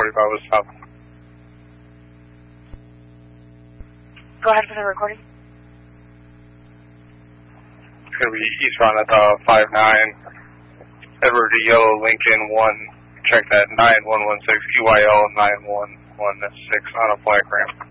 45 was south. Go ahead for the recording. It's going to be eastbound at 59. Edward Yellow Lincoln 1. Check that 9116 EYL 911 on a black ramp.